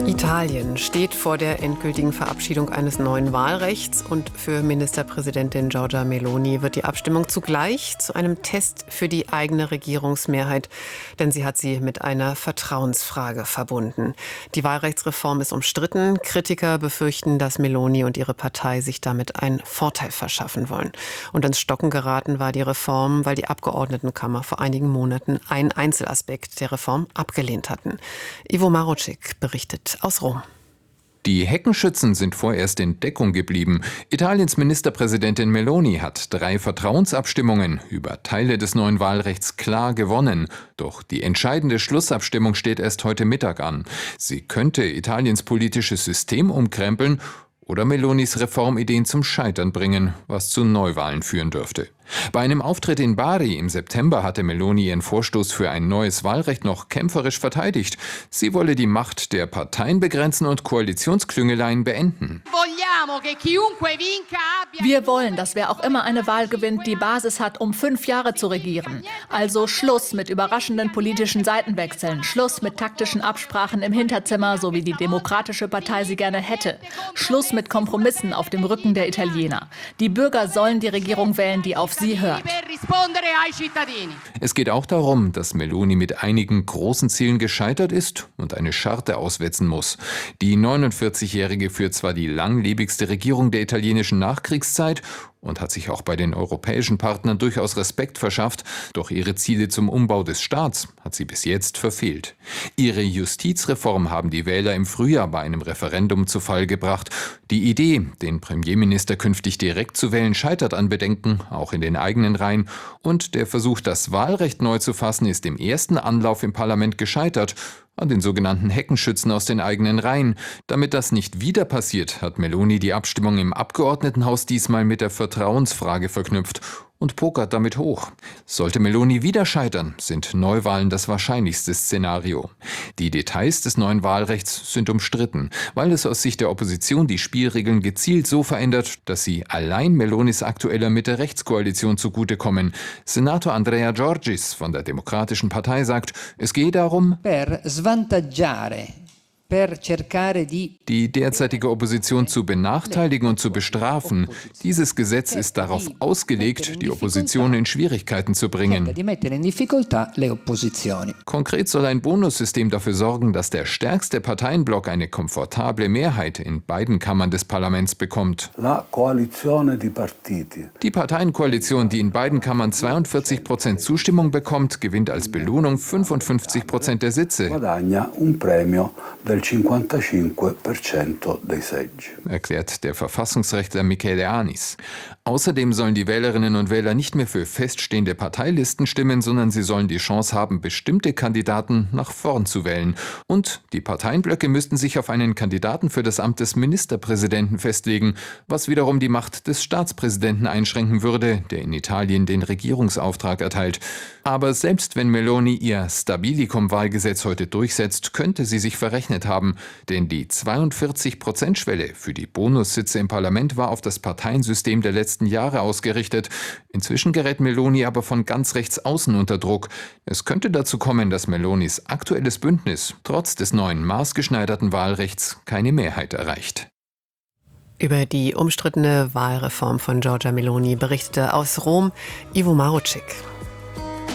Italien steht vor der endgültigen Verabschiedung eines neuen Wahlrechts und für Ministerpräsidentin Giorgia Meloni wird die Abstimmung zugleich zu einem Test für die eigene Regierungsmehrheit, denn sie hat sie mit einer Vertrauensfrage verbunden. Die Wahlrechtsreform ist umstritten. Kritiker befürchten, dass Meloni und ihre Partei sich damit einen Vorteil verschaffen wollen. Und ins Stocken geraten war die Reform, weil die Abgeordnetenkammer vor einigen Monaten einen Einzelaspekt der Reform abgelehnt hatten. Ivo Marucic berichtet aus Rom. Die Heckenschützen sind vorerst in Deckung geblieben. Italiens Ministerpräsidentin Meloni hat 3 Vertrauensabstimmungen über Teile des neuen Wahlrechts klar gewonnen. Doch die entscheidende Schlussabstimmung steht erst heute Mittag an. Sie könnte Italiens politisches System umkrempeln oder Melonis Reformideen zum Scheitern bringen, was zu Neuwahlen führen dürfte. Bei einem Auftritt in Bari im September hatte Meloni ihren Vorstoß für ein neues Wahlrecht noch kämpferisch verteidigt. Sie wolle die Macht der Parteien begrenzen und Koalitionsklüngeleien beenden. Wir wollen, dass wer auch immer eine Wahl gewinnt, die Basis hat, um 5 Jahre zu regieren. Also Schluss mit überraschenden politischen Seitenwechseln, Schluss mit taktischen Absprachen im Hinterzimmer, so wie die Demokratische Partei sie gerne hätte. Schluss mit Kompromissen auf dem Rücken der Italiener. Die Bürger sollen die Regierung wählen, die auf sie hört. Es geht auch darum, dass Meloni mit einigen großen Zielen gescheitert ist und eine Scharte auswetzen muss. Die 49-Jährige führt zwar die langlebigste Regierung der italienischen Nachkriegszeit und hat sich auch bei den europäischen Partnern durchaus Respekt verschafft, doch ihre Ziele zum Umbau des Staats hat sie bis jetzt verfehlt. Ihre Justizreform haben die Wähler im Frühjahr bei einem Referendum zu Fall gebracht. Die Idee, den Premierminister künftig direkt zu wählen, scheitert an Bedenken, auch in den eigenen Reihen. Und der Versuch, das Wahlrecht neu zu fassen, ist im ersten Anlauf im Parlament gescheitert. An den sogenannten Heckenschützen aus den eigenen Reihen. Damit das nicht wieder passiert, hat Meloni die Abstimmung im Abgeordnetenhaus diesmal mit der Vertrauensfrage verknüpft und pokert damit hoch. Sollte Meloni wieder scheitern, sind Neuwahlen das wahrscheinlichste Szenario. Die Details des neuen Wahlrechts sind umstritten, weil es aus Sicht der Opposition die Spielregeln gezielt so verändert, dass sie allein Melonis aktueller Mitte-Rechts-Koalition zugutekommen. Senator Andrea Giorgis von der Demokratischen Partei sagt, es gehe darum, die derzeitige Opposition zu benachteiligen und zu bestrafen. Dieses Gesetz ist darauf ausgelegt, die Opposition in Schwierigkeiten zu bringen. Konkret soll ein Bonussystem dafür sorgen, dass der stärkste Parteienblock eine komfortable Mehrheit in beiden Kammern des Parlaments bekommt. Die Parteienkoalition, die in beiden Kammern 42% Zustimmung bekommt, gewinnt als Belohnung 55% der Sitze. Erklärt der Verfassungsrechtler Michele Anis. Außerdem sollen die Wählerinnen und Wähler nicht mehr für feststehende Parteilisten stimmen, sondern sie sollen die Chance haben, bestimmte Kandidaten nach vorn zu wählen. Und die Parteienblöcke müssten sich auf einen Kandidaten für das Amt des Ministerpräsidenten festlegen, was wiederum die Macht des Staatspräsidenten einschränken würde, der in Italien den Regierungsauftrag erteilt. Aber selbst wenn Meloni ihr Stabilicum-Wahlgesetz heute durchsetzt, könnte sie sich verrechnet haben, denn die 42%-Schwelle für die Bonussitze im Parlament war auf das Parteiensystem der letzten Jahre ausgerichtet. Inzwischen gerät Meloni aber von ganz rechts außen unter Druck. Es könnte dazu kommen, dass Melonis aktuelles Bündnis trotz des neuen maßgeschneiderten Wahlrechts keine Mehrheit erreicht. Über die umstrittene Wahlreform von Giorgia Meloni berichtete aus Rom Ivo Marucic.